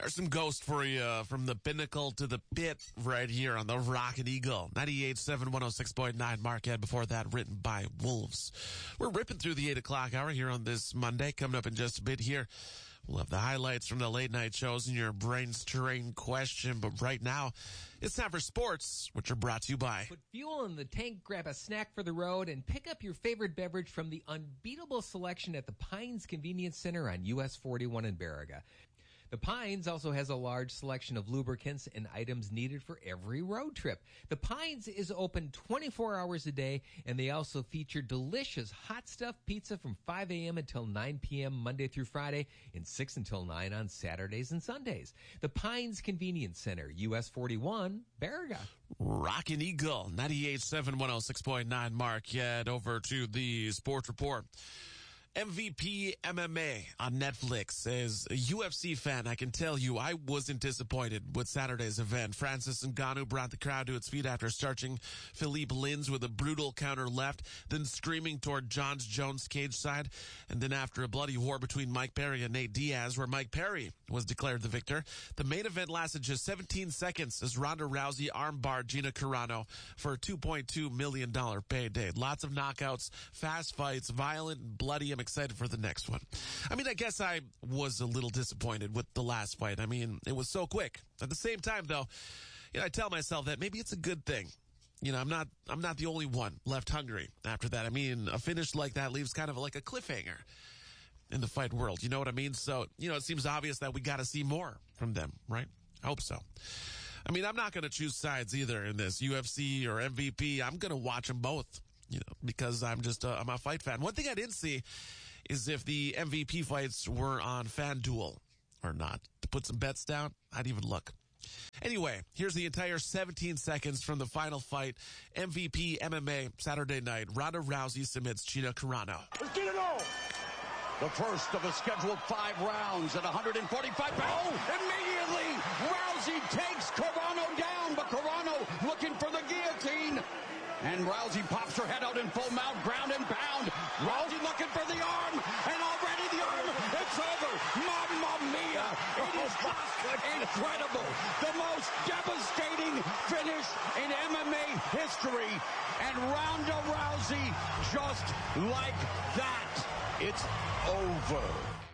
There's some Ghost for you from the pinnacle to the pit right here on the Rockin' Eagle. 98.7, 106.9 Marquette. Before that, written by Wolves. We're ripping through the 8 o'clock hour here on this Monday. Coming up in just a bit here, we'll have the highlights from the late night shows and your brain's terrain question. But right now, it's time for sports, which are brought to you by. Put fuel in the tank, grab a snack for the road, and pick up your favorite beverage from the unbeatable selection at the Pines Convenience Center on US 41 in Baraga. The Pines also has a large selection of lubricants and items needed for every road trip. The Pines is open 24 hours a day, and they also feature delicious hot stuff pizza from 5 a.m. until 9 p.m. Monday through Friday and 6 until 9 on Saturdays and Sundays. The Pines Convenience Center, US 41, Baraga. Rockin' Eagle, 98.7, 106.9 Marquette. Over to the sports report. MVP MMA on Netflix. As a UFC fan, I can tell you I wasn't disappointed with Saturday's event. Francis Ngannou brought the crowd to its feet after starching Philippe Lins with a brutal counter left, then screaming toward Jon Jones' cage side, and then after a bloody war between Mike Perry and Nate Diaz, where Mike Perry was declared the victor. The main event lasted just 17 seconds as Ronda Rousey armbarred Gina Carano for a $2.2 million payday. Lots of knockouts, fast fights, violent and bloody. I'm excited for the next one. I mean, I guess I was a little disappointed with the last fight. I mean, it was so quick. At the same time, though, I tell myself that maybe it's a good thing. I'm not the only one left hungry after that. I mean, a finish like that leaves kind of like a cliffhanger in the fight world. You know what I mean? So, it seems obvious that we got to see more from them, right? I hope so. I mean, I'm not going to choose sides either in this, UFC or MVP. I'm going to watch them both, because I'm a fight fan. One thing I didn't see is if the MVP fights were on FanDuel or not. To put some bets down, I'd even look. Anyway, here's the entire 17 seconds from the final fight. MVP MMA Saturday night. Ronda Rousey submits Gina Carano. Let's get it on! The first of a scheduled 5 rounds at 145 pounds. Oh, immediately, Rousey takes Carano down, but Carano looking for the guillotine. And Rousey pops her head out in full mount, ground and pound. Rousey looking for the arm, and already the arm, it's over. Mamma mia, it is just incredible. The most devastating finish in MMA history. And Ronda Rousey, just like that, it's over.